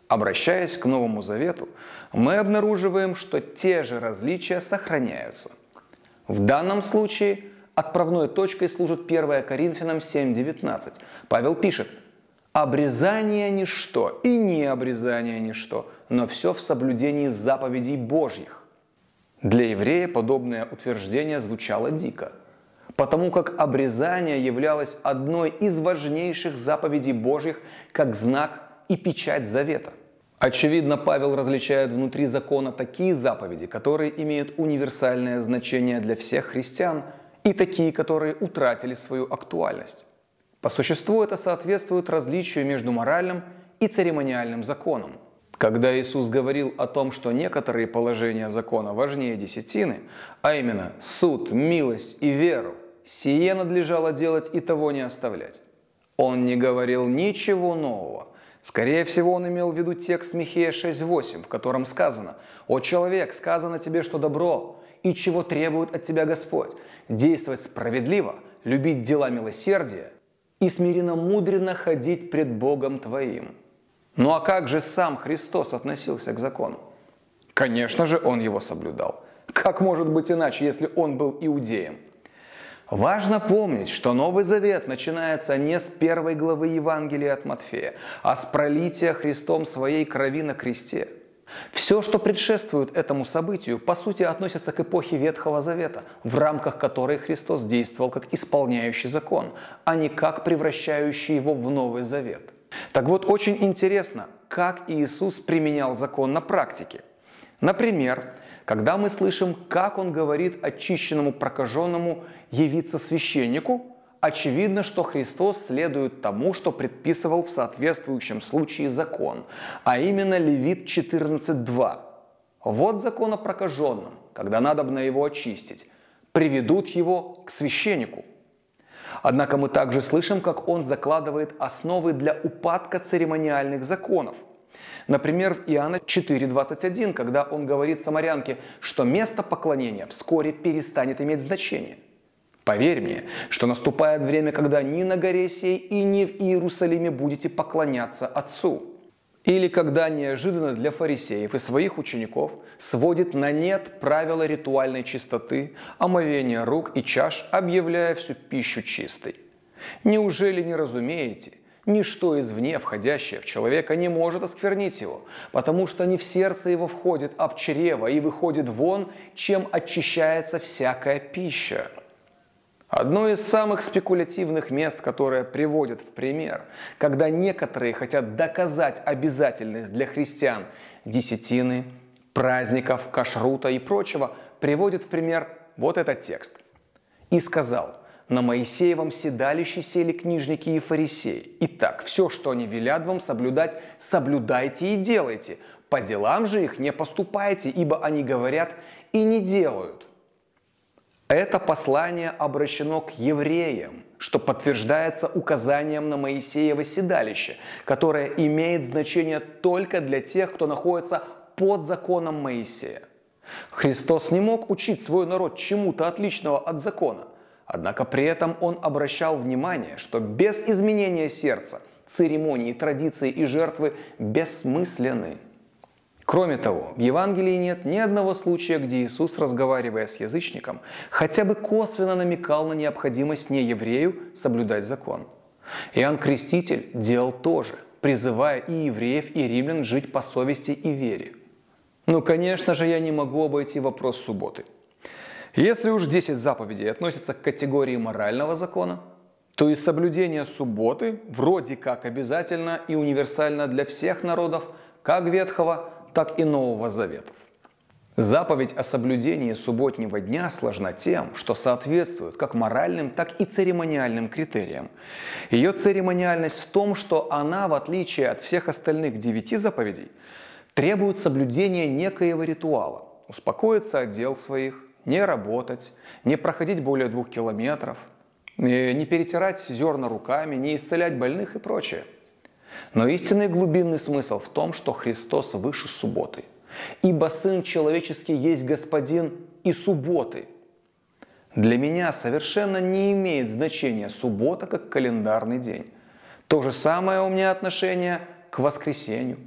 Обращаясь к Новому Завету, мы обнаруживаем, что те же различия сохраняются. В данном случае отправной точкой служит 1 Коринфянам 7:19. Павел пишет: «Обрезание – ничто, и необрезание – ничто, но все в соблюдении заповедей Божьих». Для еврея подобное утверждение звучало дико, потому как обрезание являлось одной из важнейших заповедей Божьих как знак и печать завета. Очевидно, Павел различает внутри закона такие заповеди, которые имеют универсальное значение для всех христиан, и такие, которые утратили свою актуальность. По существу это соответствует различию между моральным и церемониальным законом. Когда Иисус говорил о том, что некоторые положения закона важнее десятины, а именно суд, милость и веру, сие надлежало делать и того не оставлять. Он не говорил ничего нового. Скорее всего, он имел в виду текст Михея 6:8, в котором сказано: «О человек, сказано тебе, что добро, и чего требует от тебя Господь, действовать справедливо, любить дела милосердия и смиренно-мудренно ходить пред Богом твоим». Ну а как же сам Христос относился к закону? Конечно же, он его соблюдал. Как может быть иначе, если он был иудеем? Важно помнить, что Новый Завет начинается не с 1 главы Евангелия от Матфея, а с пролития Христом своей крови на кресте. Все, что предшествует этому событию, по сути относится к эпохе Ветхого Завета, в рамках которой Христос действовал как исполняющий закон, а не как превращающий его в Новый Завет. Так вот, очень интересно, как Иисус применял закон на практике. Например, когда мы слышим, как он говорит очищенному прокаженному явиться священнику, очевидно, что Христос следует тому, что предписывал в соответствующем случае закон, а именно Левит 14:2. Вот закон о прокаженном, когда надобно его очистить, приведут его к священнику. Однако мы также слышим, как он закладывает основы для упадка церемониальных законов. Например, в Иоанна 4:21, когда он говорит самарянке, что место поклонения вскоре перестанет иметь значение. Поверь мне, что наступает время, когда ни на горе сей и ни в Иерусалиме будете поклоняться Отцу. Или когда неожиданно для фарисеев и своих учеников сводит на нет правила ритуальной чистоты, омовения рук и чаш, объявляя всю пищу чистой. Неужели не разумеете? Ничто извне, входящее в человека, не может осквернить его, потому что не в сердце его входит, а в чрево, и выходит вон, чем очищается всякая пища. Одно из самых спекулятивных мест, которое приводит в пример, когда некоторые хотят доказать обязательность для христиан десятины, праздников, кашрута и прочего, приводит в пример вот этот текст. «И сказал: на Моисеевом седалище сели книжники и фарисеи. Итак, все, что они велят вам соблюдать, соблюдайте и делайте. По делам же их не поступайте, ибо они говорят и не делают». Это послание обращено к евреям, что подтверждается указанием на Моисеево седалище, которое имеет значение только для тех, кто находится под законом Моисея. Христос не мог учить свой народ чему-то отличного от закона, однако при этом он обращал внимание, что без изменения сердца церемонии, традиции и жертвы бессмысленны. Кроме того, в Евангелии нет ни одного случая, где Иисус, разговаривая с язычником, хотя бы косвенно намекал на необходимость нееврею соблюдать закон. Иоанн Креститель делал то же, призывая и евреев, и римлян жить по совести и вере. Ну, конечно же, я не могу обойти вопрос субботы. Если уж 10 заповедей относятся к категории морального закона, то и соблюдение субботы вроде как обязательно и универсально для всех народов, как Ветхого, так и Нового Заветов. Заповедь о соблюдении субботнего дня сложна тем, что соответствует как моральным, так и церемониальным критериям. Ее церемониальность в том, что она, в отличие от всех остальных 9 заповедей, требует соблюдения некоего ритуала. Успокоиться от дел своих, не работать, не проходить более 2 километров, не перетирать зерна руками, не исцелять больных и прочее. Но истинный глубинный смысл в том, что Христос выше субботы. Ибо Сын Человеческий есть Господин и субботы. Для меня совершенно не имеет значения суббота как календарный день. То же самое у меня отношение к воскресенью.